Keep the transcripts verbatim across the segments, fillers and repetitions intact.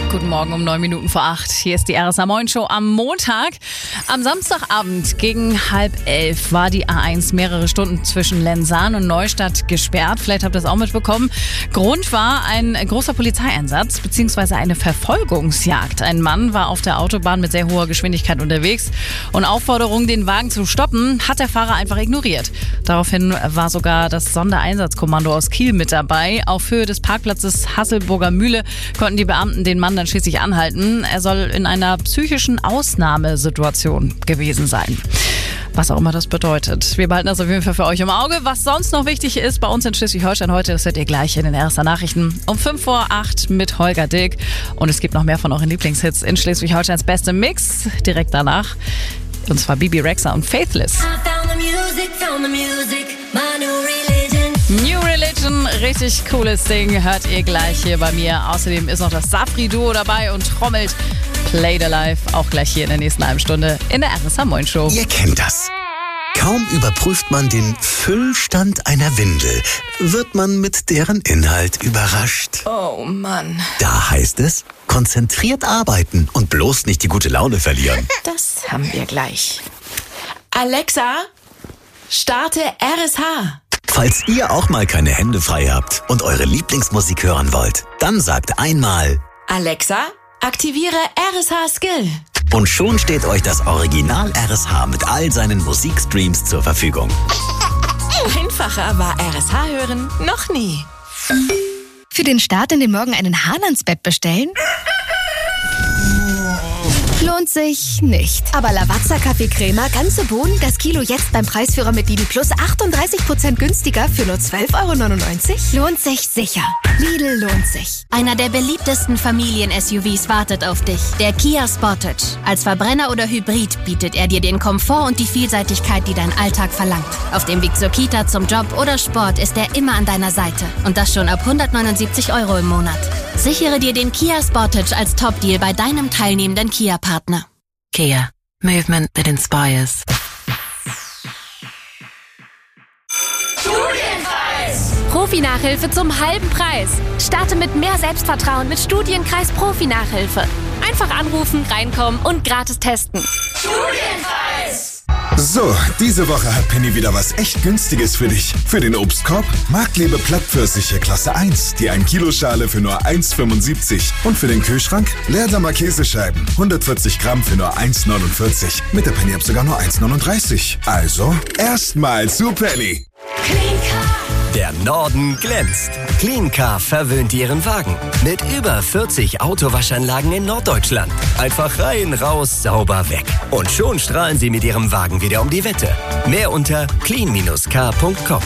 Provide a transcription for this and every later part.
Guten Morgen um neun Minuten vor acht. Hier ist die R S A-Morgen-Show am Montag. Am Samstagabend gegen halb elf war die A eins mehrere Stunden zwischen Lenzahn und Neustadt gesperrt. Vielleicht habt ihr das auch mitbekommen. Grund war ein großer Polizeieinsatz bzw. eine Verfolgungsjagd. Ein Mann war auf der Autobahn mit sehr hoher Geschwindigkeit unterwegs und Aufforderung, den Wagen zu stoppen, hat der Fahrer einfach ignoriert. Daraufhin war sogar das Sondereinsatzkommando aus Kiel mit dabei. Auf Höhe des Parkplatzes Hasselburger Mühle konnten die Beamten den Mann dann schließlich anhalten. Er soll in einer psychischen Ausnahmesituation gewesen sein. Was auch immer das bedeutet. Wir behalten das auf jeden Fall für euch im Auge. Was sonst noch wichtig ist bei uns in Schleswig-Holstein heute, das hört ihr gleich in den R S A-Nachrichten um fünf vor acht mit Holger Dilk. Und es gibt noch mehr von euren Lieblingshits in Schleswig-Holsteins beste Mix. Direkt danach. Und zwar Bibi Rexha und Faithless. New Religion, richtig cooles Ding, hört ihr gleich hier bei mir. Außerdem ist noch das Safri-Duo dabei und trommelt Played Alive, auch gleich hier in der nächsten halben Stunde in der R S A-Morgen-Show. Ihr kennt das. Kaum überprüft man den Füllstand einer Windel, wird man mit deren Inhalt überrascht. Oh Mann. Da heißt es, konzentriert arbeiten und bloß nicht die gute Laune verlieren. Das haben wir gleich. Alexa, starte R S H. Falls ihr auch mal keine Hände frei habt und eure Lieblingsmusik hören wollt, dann sagt einmal: Alexa, aktiviere R S H Skill. Und schon steht euch das Original R S H mit all seinen Musikstreams zur Verfügung. Einfacher war R S H hören noch nie. Für den Start in den Morgen einen Hahn-Bett bestellen? Lohnt sich nicht. Aber Lavazza Kaffeecrema, ganze Bohnen, das Kilo jetzt beim Preisführer mit Lidl Plus achtunddreißig Prozent günstiger für nur zwölf Euro neunundneunzig? Lohnt sich sicher. Lidl lohnt sich. Einer der beliebtesten Familien-S U Vs wartet auf dich. Der Kia Sportage. Als Verbrenner oder Hybrid bietet er dir den Komfort und die Vielseitigkeit, die dein Alltag verlangt. Auf dem Weg zur Kita, zum Job oder Sport ist er immer an deiner Seite. Und das schon ab hundertneunundsiebzig Euro im Monat. Sichere dir den Kia Sportage als Top-Deal bei deinem teilnehmenden Kia-Partner. Kia. Movement that inspires. Studienkreis! Profi-Nachhilfe zum halben Preis. Starte mit mehr Selbstvertrauen mit Studienkreis Profi-Nachhilfe. Einfach anrufen, reinkommen und gratis testen. Studienkreis! So, diese Woche hat Penny wieder was echt Günstiges für dich. Für den Obstkorb Marktlebe Plattpfirsiche Klasse eins, die ein Kilo Schale für nur eins fünfundsiebzig. Und für den Kühlschrank Leerdammer Käsescheiben, hundertvierzig Gramm für nur eins neunundvierzig. Mit der Penny-App sogar nur eins neununddreißig. Also, erstmal zu Penny. Der Norden glänzt. Cleancar verwöhnt Ihren Wagen. Mit über vierzig Autowaschanlagen in Norddeutschland. Einfach rein, raus, sauber weg. Und schon strahlen Sie mit Ihrem Wagen wieder um die Wette. Mehr unter clean car punkt com.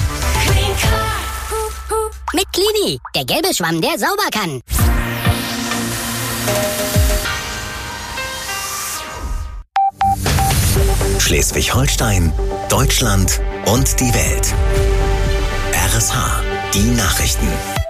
Mit Cleany, der gelbe Schwamm, der sauber kann. Schleswig-Holstein, Deutschland und die Welt. R S H, die Nachrichten.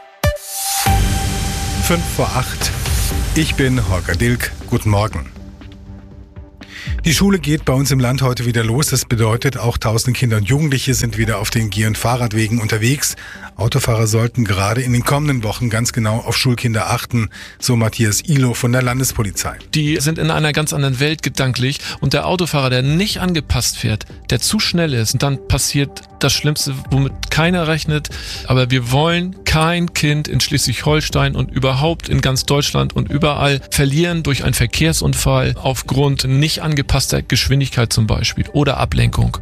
Fünf vor acht. Ich bin Holger Dilk. Guten Morgen. Die Schule geht bei uns im Land heute wieder los. Das bedeutet, auch tausend Kinder und Jugendliche sind wieder auf den Geh- und Fahrradwegen unterwegs. Autofahrer sollten gerade in den kommenden Wochen ganz genau auf Schulkinder achten, so Matthias Ihlow von der Landespolizei. Die sind in einer ganz anderen Welt gedanklich und der Autofahrer, der nicht angepasst fährt, der zu schnell ist, und dann passiert das Schlimmste, womit keiner rechnet. Aber wir wollen kein Kind in Schleswig-Holstein und überhaupt in ganz Deutschland und überall verlieren durch einen Verkehrsunfall aufgrund nicht angepasster Geschwindigkeit zum Beispiel oder Ablenkung.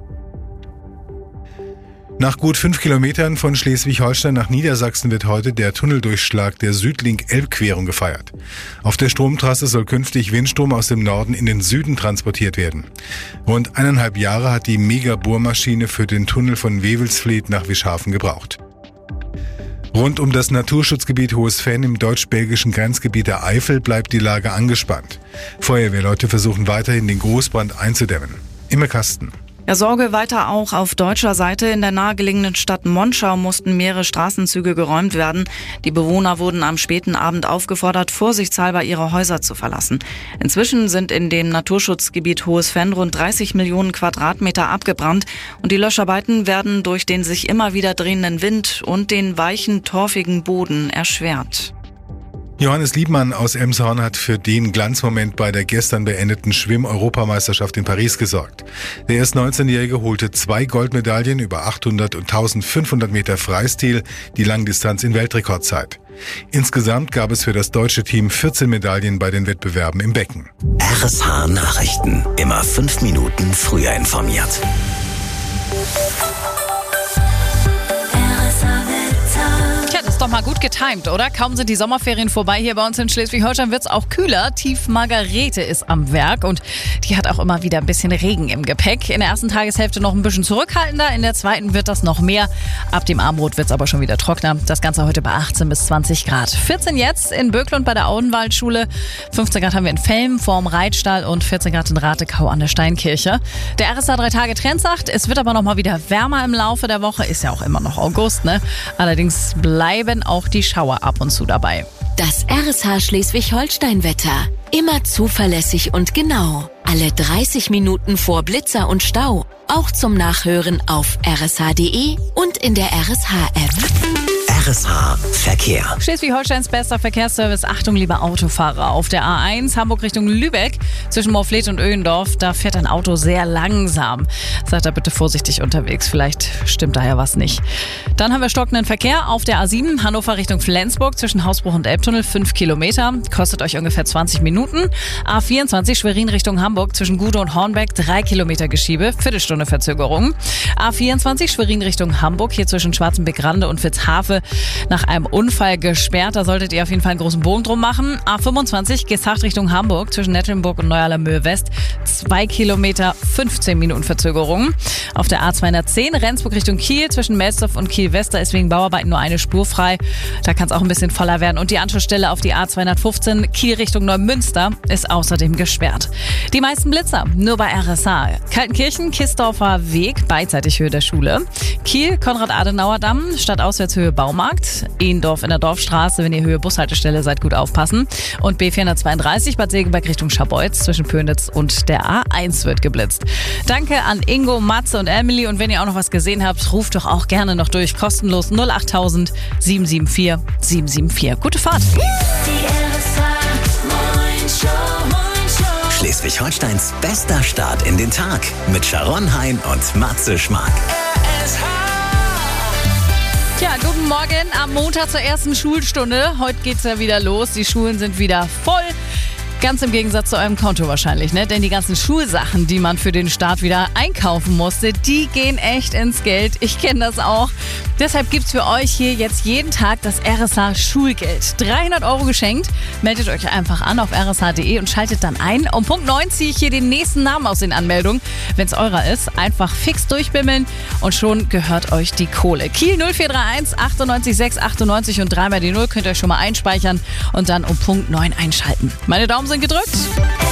Nach gut fünf Kilometern von Schleswig-Holstein nach Niedersachsen wird heute der Tunneldurchschlag der Südlink-Elbquerung gefeiert. Auf der Stromtrasse soll künftig Windstrom aus dem Norden in den Süden transportiert werden. Rund eineinhalb Jahre hat die Mega-Bohrmaschine für den Tunnel von Wewelsfleth nach Wischhafen gebraucht. Rund um das Naturschutzgebiet Hohes Venn im deutsch-belgischen Grenzgebiet der Eifel bleibt die Lage angespannt. Feuerwehrleute versuchen weiterhin, den Großbrand einzudämmen. Imme Kasten. Ja, Sorge weiter auch auf deutscher Seite. In der nahegelegenen Stadt Monschau mussten mehrere Straßenzüge geräumt werden. Die Bewohner wurden am späten Abend aufgefordert, vorsichtshalber ihre Häuser zu verlassen. Inzwischen sind in dem Naturschutzgebiet Hohes Venn rund dreißig Millionen Quadratmeter abgebrannt und die Löscharbeiten werden durch den sich immer wieder drehenden Wind und den weichen, torfigen Boden erschwert. Johannes Liebmann aus Elmshorn hat für den Glanzmoment bei der gestern beendeten Schwimm-Europameisterschaft in Paris gesorgt. Der erst neunzehnjährige holte zwei Goldmedaillen über achthundert und eintausendfünfhundert Meter Freistil, die Langdistanz in Weltrekordzeit. Insgesamt gab es für das deutsche Team vierzehn Medaillen bei den Wettbewerben im Becken. R S H Nachrichten. Immer fünf Minuten früher informiert. Ist doch mal gut getimt, oder? Kaum sind die Sommerferien vorbei. Hier bei uns in Schleswig-Holstein wird es auch kühler. Tief Margarete ist am Werk und die hat auch immer wieder ein bisschen Regen im Gepäck. In der ersten Tageshälfte noch ein bisschen zurückhaltender, in der zweiten wird das noch mehr. Ab dem Abendbrot wird es aber schon wieder trockener. Das Ganze heute bei achtzehn bis zwanzig Grad. vierzehn jetzt in Böklund bei der Auenwaldschule. fünfzehn Grad haben wir in Velm vorm Reitstall und vierzehn Grad in Ratekau an der Steinkirche. Der R S A drei Tage Trend sagt, es wird aber noch mal wieder wärmer im Laufe der Woche. Ist ja auch immer noch August, ne? Allerdings bleiben auch die Schauer ab und zu dabei. Das R S H Schleswig-Holstein-Wetter. Immer zuverlässig und genau. Alle dreißig Minuten vor Blitzer und Stau. Auch zum Nachhören auf r s h punkt d e und in der R S H-App. R S H Verkehr. Schleswig-Holsteins bester Verkehrsservice. Achtung, liebe Autofahrer. Auf der A eins Hamburg Richtung Lübeck zwischen Morfleet und Öhendorf, da fährt ein Auto sehr langsam. Seid da bitte vorsichtig unterwegs. Vielleicht stimmt da ja was nicht. Dann haben wir stockenden Verkehr auf der A sieben Hannover Richtung Flensburg zwischen Hausbruch und Elbtunnel. fünf Kilometer. Kostet euch ungefähr zwanzig Minuten. A vierundzwanzig Schwerin Richtung Hamburg zwischen Gude und Hornbeck. drei Kilometer Geschiebe. Viertelstunde Verzögerung. A vierundzwanzig Schwerin Richtung Hamburg. Hier zwischen Schwarzenbeck-Rande und Witzhafe. Nach einem Unfall gesperrt. Da solltet ihr auf jeden Fall einen großen Bogen drum machen. A fünfundzwanzig Gesacht Richtung Hamburg zwischen Nettlenburg und Neuerlamöhe West. zwei Kilometer, fünfzehn Minuten Verzögerung. Auf der A zweihundertzehn Rendsburg Richtung Kiel zwischen Melsdorf und Kiel West. Da ist wegen Bauarbeiten nur eine Spur frei. Da kann es auch ein bisschen voller werden. Und die Anschlussstelle auf die A zweihundertfünfzehn Kiel Richtung Neumünster ist außerdem gesperrt. Die meisten Blitzer nur bei R S H. Kaltenkirchen, Kistorfer Weg, beidseitig Höhe der Schule. Kiel, Konrad-Adenauer-Damm, Stadtauswärtshöhe Baumarkt. Ehendorf in der Dorfstraße, wenn ihr Höhe Bushaltestelle seid, gut aufpassen. Und B vierhundertzweiunddreißig Bad Segeberg Richtung Scharbeutz zwischen Pönitz und der A eins wird geblitzt. Danke an Ingo, Matze und Emily. Und wenn ihr auch noch was gesehen habt, ruft doch auch gerne noch durch. Kostenlos null achttausend sieben sieben vier sieben sieben vier. Gute Fahrt. Schleswig-Holsteins bester Start in den Tag mit Sharon Hein und Matze Schmark. Ja, guten Morgen am Montag zur ersten Schulstunde. Heute geht's ja wieder los. Die Schulen sind wieder voll. Ganz im Gegensatz zu eurem Konto wahrscheinlich, ne? Denn die ganzen Schulsachen, die man für den Start wieder einkaufen musste, die gehen echt ins Geld. Ich kenne das auch. Deshalb gibt's für euch hier jetzt jeden Tag das R S H Schulgeld. dreihundert Euro geschenkt. Meldet euch einfach an auf r s h punkt d e und schaltet dann ein. Um Punkt neun ziehe ich hier den nächsten Namen aus den Anmeldungen. Wenn es eurer ist, einfach fix durchbimmeln und schon gehört euch die Kohle. Kiel null vier drei eins achtundneunzig sechs achtundneunzig und dreimal die null könnt ihr euch schon mal einspeichern und dann um Punkt neun einschalten. Meine Daumen sind gedrückt.